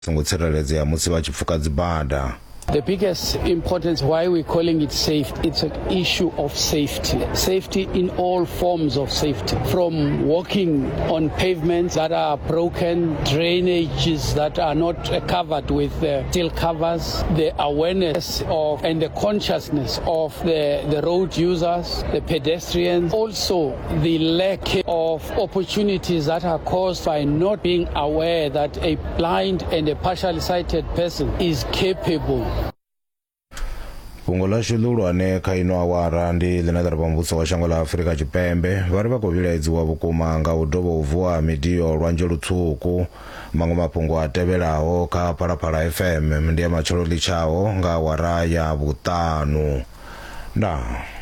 songo tsireledzea musi vha tshi pfuka dzibada. The biggest importance why we're calling it safe, it's an issue of safety. Safety in all forms of safety. From walking on pavements that are broken, drainages that are not covered with steel covers, the awareness of and the consciousness of the road users, the pedestrians, also the lack of opportunities that are caused by not being aware that a blind and a partially sighted person is capable. Fungo la xilulwane kha ino awara ndi line ḽa pambusa wa shango la Afrika Tshipembe vari vha khou vhilaedziwa vhukuma nga u dovha u vuwa midio lwanzhe lutswuku. Maṅwe mafhungo a tevhelaho kha Phalaphala FM ndi ya matshelo ḽi tshaho nga awara ya vhuṱanu.